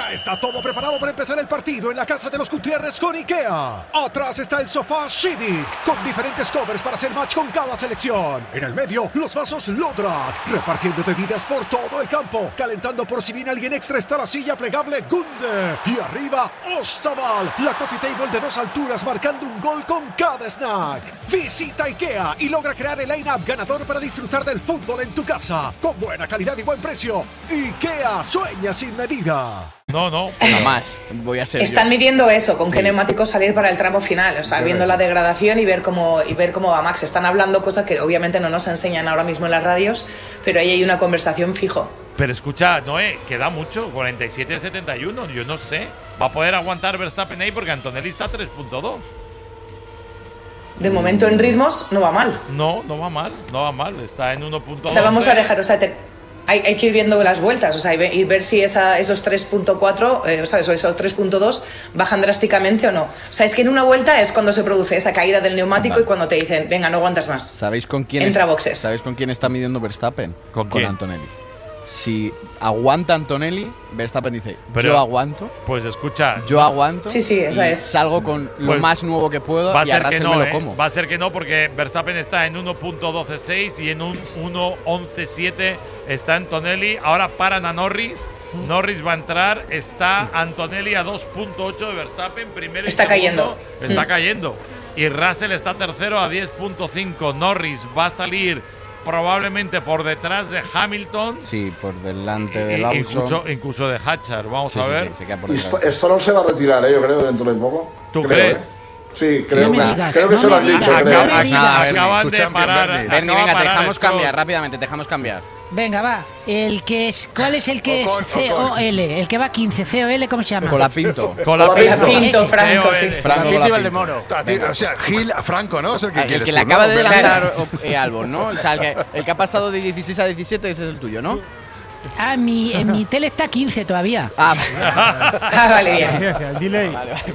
Ya está todo preparado para empezar el partido en la casa de los Gutiérrez con IKEA. Atrás está el sofá Civic, con diferentes covers para hacer match con cada selección. En el medio, los vasos Lodrat, repartiendo bebidas por todo el campo. Calentando por si viene alguien extra está la silla plegable Gunde. Y arriba, Ostaval, la coffee table de 2 alturas marcando un gol con cada snack. Visita IKEA y logra crear el line-up ganador para disfrutar del fútbol en tu casa. Con buena calidad y buen precio. IKEA sueña sin medida. No. Jamás voy a ser Están midiendo eso, con qué neumáticos salir para el tramo final. O sea, viendo la degradación y ver cómo va Max. Están hablando cosas que obviamente no nos enseñan ahora mismo en las radios, pero ahí hay una conversación fijo. Pero escucha, Noé, queda mucho, 47-71, yo no sé. ¿Va a poder aguantar Verstappen ahí? Porque Antonelli está a 3.2. De momento en ritmos no va mal. No va mal, está en 1.2. O sea, vamos a dejar, hay que ir viendo las vueltas, o sea, y ver si esos 3.4, ¿sabes? O esos 3.2 bajan drásticamente o no. O sea, es que en una vuelta es cuando se produce esa caída del neumático y cuando te dicen, venga, no aguantas más. ¿Sabéis con quién entra boxes? ¿Sabéis con quién está midiendo Verstappen? ¿Con Antonelli. Si aguanta Antonelli, Verstappen dice, pero, yo aguanto. Pues escucha. Yo aguanto. Sí, esa es. Salgo con lo más nuevo que puedo va a y ser a que Russell no, me lo como. Va a ser que no, porque Verstappen está en 1.126 y en un 1.11.7 está Antonelli. Ahora paran a Norris. Norris va a entrar. Está Antonelli a 2.8 de Verstappen. Primero y está segundo. cayendo. Está cayendo. Y Russell está tercero a 10.5. Norris va a salir probablemente por detrás de Hamilton. Sí, por delante de Lawson. Incluso de Hatchar. Vamos a ver. Sí, queda por detrás. Esto no se va a retirar, yo creo, dentro de poco. ¿Tú crees? Sí, creo, creo que se lo han dicho. Acaban de parar. Bernie, venga, dejamos cambiar rápidamente, dejamos cambiar. Venga, va. ¿Cuál es el que es COL? El que va 15, COL, ¿cómo se llama? Colapinto. Colapinto, Franco, sí. Franco y Valdemoro. O sea, Gil a Franco, ¿no? Es el que le acaba de adelantar Albon, ¿no? O sea, el que ha pasado de 16 a 17 ese es el tuyo, ¿no? En mi tele está 15 todavía. Vale, bien. El delay.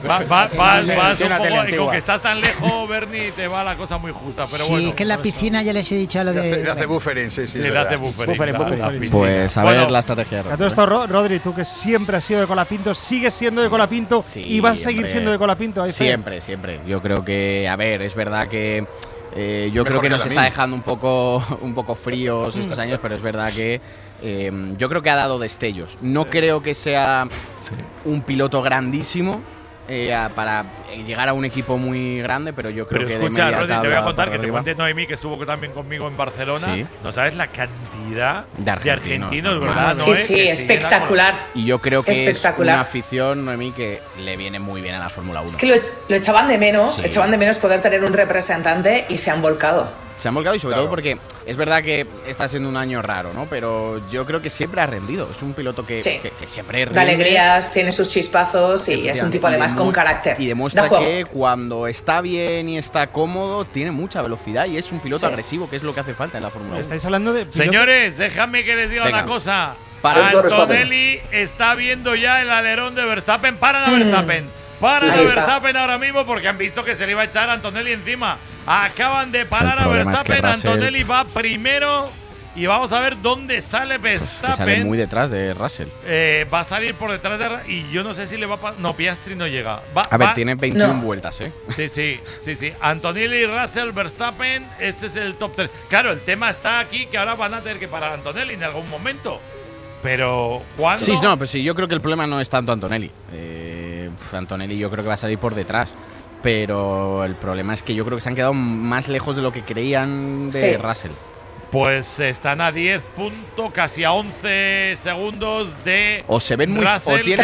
Vas un poco, y con que estás tan lejos, Bernie, te va la cosa muy justa. Pero bueno. Sí, que en la piscina ya les he dicho lo de. Le hace buffering, sí. Le hace buffering. Pues a ver la estrategia. A todo esto, Rodri, tú que siempre has sido de Colapinto, sigues siendo de Colapinto y vas a seguir siendo de Colapinto. Siempre. Yo creo que, a ver, es verdad que. Yo creo que nos está dejando un poco fríos estos años, pero es verdad que yo creo que ha dado destellos. No creo que sea un piloto grandísimo para llegar a un equipo muy grande, pero yo creo que escucha, de media Rodri, te voy a contar que te arriba. cuente Noemí, que estuvo también conmigo en Barcelona. Sí. No sabes la cantidad de argentinos, ¿no? ¿verdad? Sí, espectacular. Y yo creo que es una afición, Noemí, que le viene muy bien a la Fórmula 1. Es que lo echaban de menos, poder tener un representante y se han volcado. Se han volcado y sobre todo porque es verdad que está siendo un año raro, ¿no? Pero yo creo que siempre ha rendido. Es un piloto que siempre rinde. Da alegrías, tiene sus chispazos y es un tipo además con carácter. Y demuestra que cuando está bien y está cómodo, tiene mucha velocidad y es un piloto agresivo, que es lo que hace falta en la Fórmula 1. Estáis hablando de Señores, déjame que les diga una cosa. Antonelli está viendo ya el alerón de Verstappen. Paran a Verstappen. Paran a Verstappen ahora mismo porque han visto que se le iba a echar a Antonelli encima. Acaban de parar a Verstappen. Antonelli va primero y vamos a ver dónde sale Verstappen. Que sale muy detrás de Russell. Va a salir por detrás de Russell y yo no sé si le va a No, Piastri no llega. Tiene 21 vueltas, ¿eh? Sí. Antonelli, Russell, Verstappen, este es el top 3. Claro, el tema está aquí que ahora van a tener que parar a Antonelli en algún momento. Pero, ¿cuándo? Sí, yo creo que el problema no es tanto Antonelli. Antonelli yo creo que va a salir por detrás. Pero el problema es que yo creo que se han quedado más lejos de lo que creían de Russell. Pues están a 10 puntos, casi a 11 segundos de o se ven muy Russell.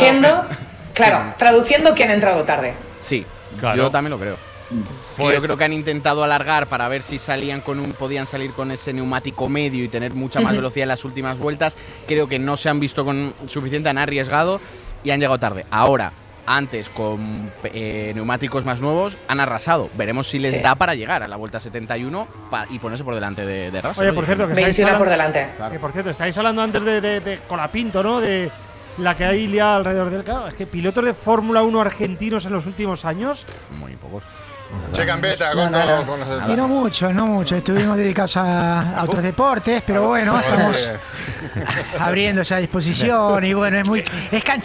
Traduciendo quién ha entrado tarde. Sí, claro. Yo también lo creo. Yo creo que han intentado alargar para ver si podían salir con ese neumático medio y tener mucha más velocidad en las últimas vueltas. Creo que no se han visto con suficiente, han arriesgado y han llegado tarde. Ahora, antes con neumáticos más nuevos, han arrasado. Veremos si les da para llegar a la vuelta 71 y ponerse por delante de Russell. Oye, por cierto, que 21 por delante. Claro. Que por cierto, estáis hablando antes de Colapinto, ¿no? De la que hay liada alrededor del carro. Es que pilotos de Fórmula 1 argentinos en los últimos años. Muy pocos. Che Gambetta, y no mucho. Estuvimos dedicados a otros deportes, pero bueno, estamos abriendo esa disposición y bueno, es cancha